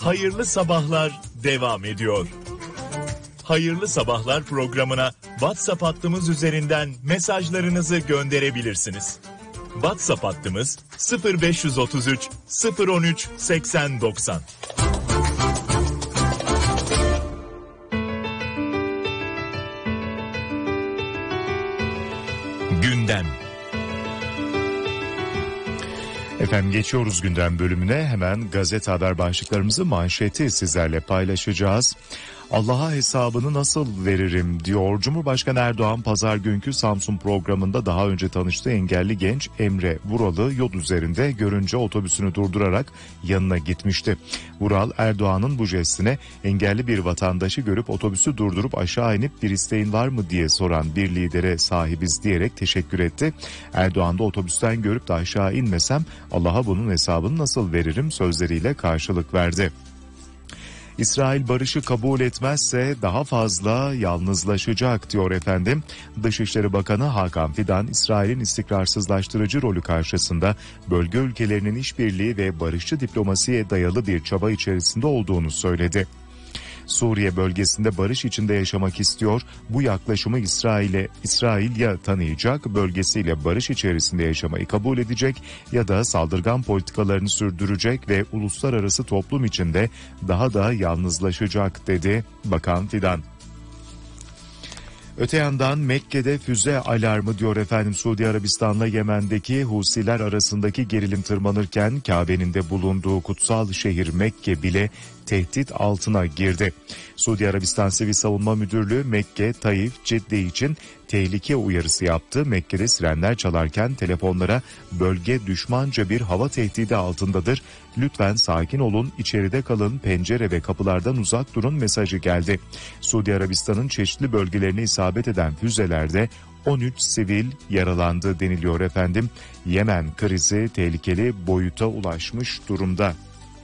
Hayırlı Sabahlar devam ediyor. Hayırlı Sabahlar programına WhatsApp hattımız üzerinden mesajlarınızı gönderebilirsiniz. WhatsApp hattımız 0533 013 8090. Gündem. Efendim geçiyoruz gündem bölümüne. Hemen gazete haber başlıklarımızı, manşeti sizlerle paylaşacağız. Allah'a hesabını nasıl veririm diyor. Cumhurbaşkanı Erdoğan pazar günkü Samsun programında daha önce tanıştığı engelli genç Emre Vural'ı yol üzerinde görünce otobüsünü durdurarak yanına gitmişti. Vural, Erdoğan'ın bu jestine engelli bir vatandaşı görüp otobüsü durdurup aşağı inip bir isteğin var mı diye soran bir lidere sahibiz diyerek teşekkür etti. Erdoğan da otobüsten görüp de aşağı inmesem Allah'a bunun hesabını nasıl veririm sözleriyle karşılık verdi. İsrail barışı kabul etmezse daha fazla yalnızlaşacak diyor efendim. Dışişleri Bakanı Hakan Fidan, İsrail'in istikrarsızlaştırıcı rolü karşısında bölge ülkelerinin işbirliği ve barışçı diplomasiye dayalı bir çaba içerisinde olduğunu söyledi. Suriye bölgesinde barış içinde yaşamak istiyor. Bu yaklaşımı İsrail ya tanıyacak, bölgesiyle barış içerisinde yaşamayı kabul edecek ya da saldırgan politikalarını sürdürecek ve uluslararası toplum içinde daha da yalnızlaşacak dedi Bakan Fidan. Öte yandan Mekke'de füze alarmı diyor efendim. Suudi Arabistan'la Yemen'deki Husiler arasındaki gerilim tırmanırken Kabe'nin de bulunduğu kutsal şehir Mekke bile tehdit altına girdi. Suudi Arabistan Sivil Savunma Müdürlüğü Mekke, Taif, Cidde için tehlike uyarısı yaptı. Mekke'de sirenler çalarken telefonlara bölge düşmanca bir hava tehdidi altındadır. Lütfen sakin olun, içeride kalın, pencere ve kapılardan uzak durun mesajı geldi. Suudi Arabistan'ın çeşitli bölgelerine isabet eden füzelerde 13 sivil yaralandı deniliyor efendim. Yemen krizi tehlikeli boyuta ulaşmış durumda.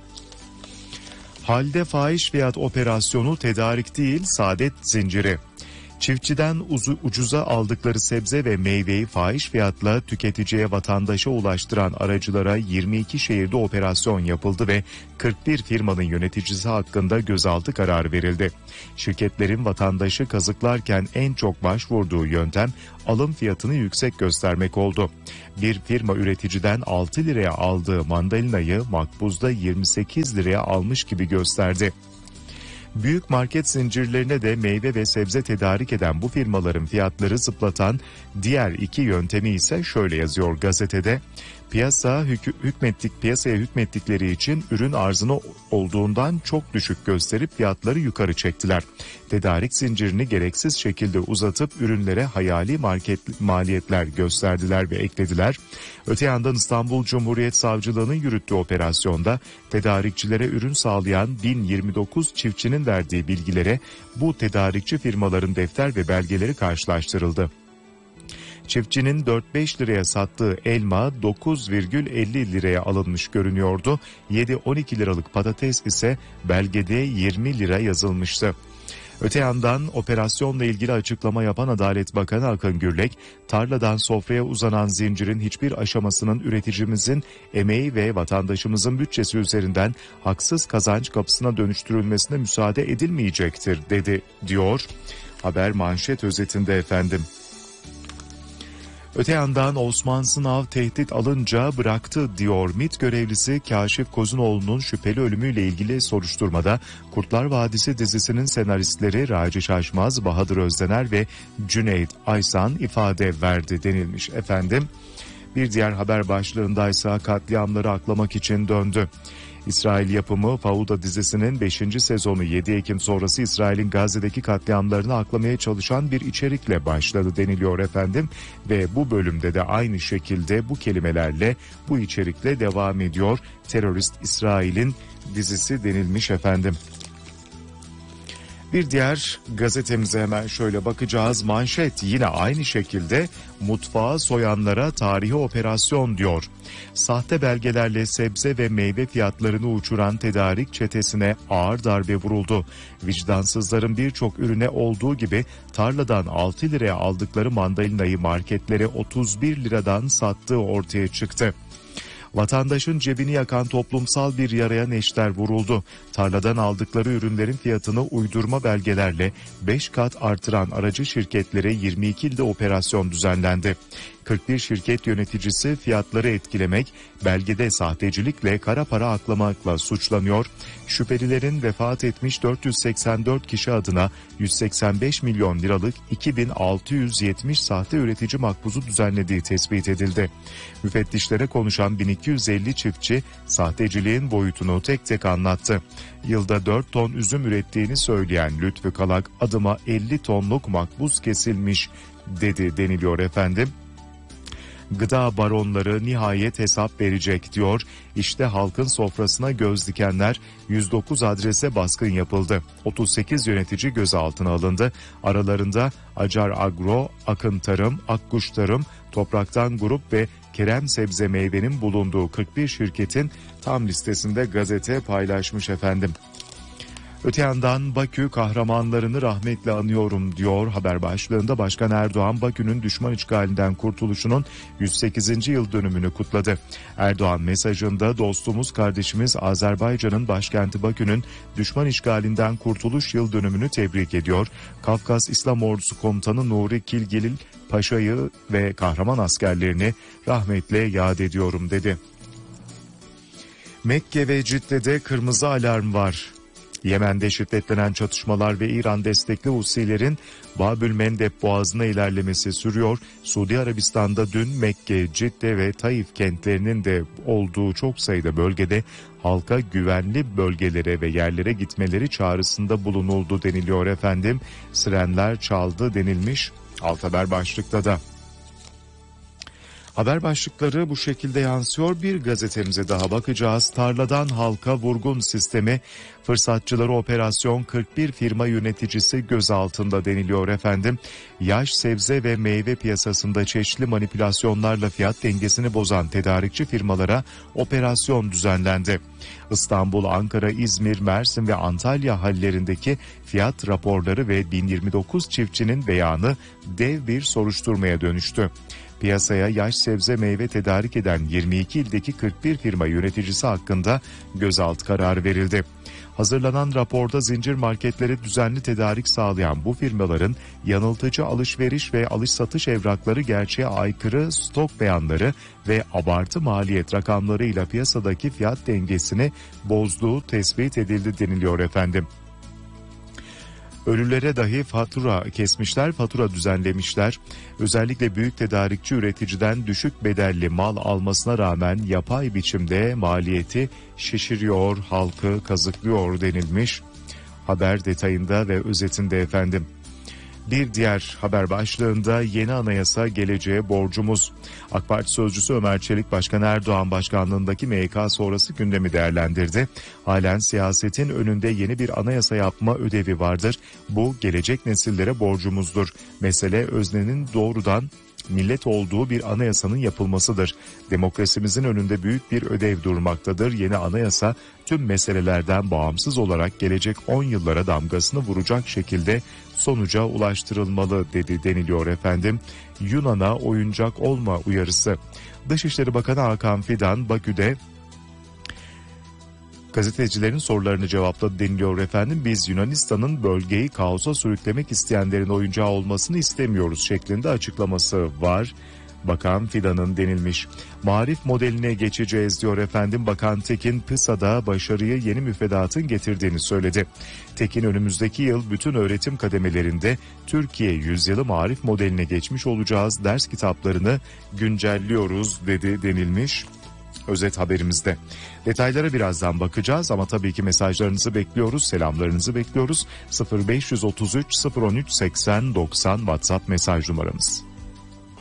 Halde fahiş fiyat operasyonu tedarik değil, saadet zinciri. Çiftçiden ucuza aldıkları sebze ve meyveyi fahiş fiyatla tüketiciye, vatandaşa ulaştıran aracılara 22 şehirde operasyon yapıldı ve 41 firmanın yöneticisi hakkında gözaltı kararı verildi. Şirketlerin vatandaşı kazıklarken en çok başvurduğu yöntem alım fiyatını yüksek göstermek oldu. Bir firma üreticiden 6 liraya aldığı mandalinayı makbuzda 28 liraya almış gibi gösterdi. Büyük market zincirlerine de meyve ve sebze tedarik eden bu firmaların fiyatları zıplatan diğer iki yöntemi ise şöyle yazıyor gazetede. Piyasaya hükmettikleri için ürün arzını olduğundan çok düşük gösterip fiyatları yukarı çektiler. Tedarik zincirini gereksiz şekilde uzatıp ürünlere hayali maliyetler gösterdiler ve eklediler. Öte yandan İstanbul Cumhuriyet Savcılığı'nın yürüttüğü operasyonda tedarikçilere ürün sağlayan 1029 çiftçinin verdiği bilgilere bu tedarikçi firmaların defter ve belgeleri karşılaştırıldı. Çiftçinin 4-5 liraya sattığı elma 9,50 liraya alınmış görünüyordu. 7-12 liralık patates ise belgede 20 lira yazılmıştı. Öte yandan operasyonla ilgili açıklama yapan Adalet Bakanı Akın Gürlek, tarladan sofraya uzanan zincirin hiçbir aşamasının üreticimizin emeği ve vatandaşımızın bütçesi üzerinden haksız kazanç kapısına dönüştürülmesine müsaade edilmeyecektir dedi diyor. Haber manşet özetinde efendim. Öte yandan Osman Sınav tehdit alınca bıraktı diyor. MİT görevlisi Kaşif Kozunoğlu'nun şüpheli ölümüyle ilgili soruşturmada Kurtlar Vadisi dizisinin senaristleri Raci Şaşmaz, Bahadır Özdener ve Cüneyt Aysan ifade verdi denilmiş efendim. Bir diğer haber başlığındaysa katliamları aklamak için döndü. İsrail yapımı Fauda dizisinin 5. sezonu 7 Ekim sonrası İsrail'in Gazze'deki katliamlarını aklamaya çalışan bir içerikle başladı deniliyor efendim. Ve bu bölümde de aynı şekilde bu kelimelerle, bu içerikle devam ediyor. Terörist İsrail'in dizisi denilmiş efendim. Bir diğer gazetemize hemen şöyle bakacağız. Manşet yine aynı şekilde mutfağı soyanlara tarihi operasyon diyor. Sahte belgelerle sebze ve meyve fiyatlarını uçuran tedarik çetesine ağır darbe vuruldu. Vicdansızların birçok ürüne olduğu gibi tarladan 6 liraya aldıkları mandalinayı marketlere 31 liradan sattığı ortaya çıktı. Vatandaşın cebini yakan toplumsal bir yaraya neşter vuruldu. Tarladan aldıkları ürünlerin fiyatını uydurma belgelerle 5 kat artıran aracı şirketlere 22 ilde operasyon düzenlendi. 41 şirket yöneticisi fiyatları etkilemek, belgede sahtecilikle kara para aklamakla suçlanıyor. Şüphelilerin vefat etmiş 484 kişi adına 185 milyon liralık 2670 sahte üretici makbuzu düzenlediği tespit edildi. Müfettişlere konuşan 1250 çiftçi sahteciliğin boyutunu tek tek anlattı. Yılda 4 ton üzüm ürettiğini söyleyen Lütfü Kalak, adıma 50 tonluk makbuz kesilmiş dedi deniliyor efendim. Gıda baronları nihayet hesap verecek diyor. İşte halkın sofrasına göz dikenler, 109 adrese baskın yapıldı. 38 yönetici gözaltına alındı. Aralarında Acar Agro, Akın Tarım, Akkuş Tarım, Topraktan Grup ve Kerem Sebze Meyve'nin bulunduğu 41 şirketin tam listesinde gazete paylaşmış efendim. Öte yandan Bakü kahramanlarını rahmetle anıyorum diyor haber başlığında. Başkan Erdoğan Bakü'nün düşman işgalinden kurtuluşunun 108. yıl dönümünü kutladı. Erdoğan mesajında dostumuz kardeşimiz Azerbaycan'ın başkenti Bakü'nün düşman işgalinden kurtuluş yıl dönümünü tebrik ediyor. Kafkas İslam Ordusu Komutanı Nuri Kilgilil Paşa'yı ve kahraman askerlerini rahmetle yad ediyorum dedi. Mekke ve Cidde'de kırmızı alarm var. Yemen'de şiddetlenen çatışmalar ve İran destekli Husilerin Babül Mendeb boğazına ilerlemesi sürüyor. Suudi Arabistan'da dün Mekke, Cidde ve Taif kentlerinin de olduğu çok sayıda bölgede halka güvenli bölgelere ve yerlere gitmeleri çağrısında bulunuldu deniliyor efendim. Sirenler çaldı denilmiş alt haber başlıkta da. Haber başlıkları bu şekilde yansıyor. Bir gazetemize daha bakacağız. Tarladan halka vurgun sistemi, fırsatçıları operasyon, 41 firma yöneticisi gözaltında deniliyor efendim. Yaş sebze ve meyve piyasasında çeşitli manipülasyonlarla fiyat dengesini bozan tedarikçi firmalara operasyon düzenlendi. İstanbul, Ankara, İzmir, Mersin ve Antalya hallerindeki fiyat raporları ve 1029 çiftçinin beyanı dev bir soruşturmaya dönüştü. Piyasaya yaş sebze meyve tedarik eden 22 ildeki 41 firma yöneticisi hakkında gözaltı kararı verildi. Hazırlanan raporda zincir marketlere düzenli tedarik sağlayan bu firmaların yanıltıcı alışveriş ve alış-satış evrakları, gerçeğe aykırı stok beyanları ve abartı maliyet rakamlarıyla piyasadaki fiyat dengesini bozduğu tespit edildi deniliyor efendim. Ölülere dahi fatura kesmişler, fatura düzenlemişler. Özellikle büyük tedarikçi üreticiden düşük bedelli mal almasına rağmen yapay biçimde maliyeti şişiriyor, halkı kazıklıyor denilmiş. Haber detayında ve özetinde efendim. Bir diğer haber başlığında yeni anayasa geleceğe borcumuz. AK Parti sözcüsü Ömer Çelik, Başkan Erdoğan başkanlığındaki MYK sonrası gündemi değerlendirdi. Halen siyasetin önünde yeni bir anayasa yapma ödevi vardır. Bu gelecek nesillere borcumuzdur. Mesele öznenin doğrudan millet olduğu bir anayasanın yapılmasıdır. Demokrasimizin önünde büyük bir ödev durmaktadır. Yeni anayasa tüm meselelerden bağımsız olarak gelecek 10 yıllara damgasını vuracak şekilde sonuca ulaştırılmalı dedi deniliyor efendim. Yunan'a oyuncak olma uyarısı. Dışişleri Bakanı Hakan Fidan Bakü'de gazetecilerin sorularını cevapladı deniliyor efendim. Biz Yunanistan'ın bölgeyi kaosa sürüklemek isteyenlerin oyuncağı olmasını istemiyoruz şeklinde açıklaması var. Bakan Fidan'ın denilmiş. Marif modeline geçeceğiz diyor efendim. Bakan Tekin PISA'da başarıyı yeni müfredatın getirdiğini söyledi. Tekin önümüzdeki yıl bütün öğretim kademelerinde Türkiye yüzyılı marif modeline geçmiş olacağız. Ders kitaplarını güncelliyoruz dedi denilmiş. Özet haberimizde. Detaylara birazdan bakacağız ama tabii ki mesajlarınızı bekliyoruz, selamlarınızı bekliyoruz. 0533 013 80 90 WhatsApp mesaj numaramız.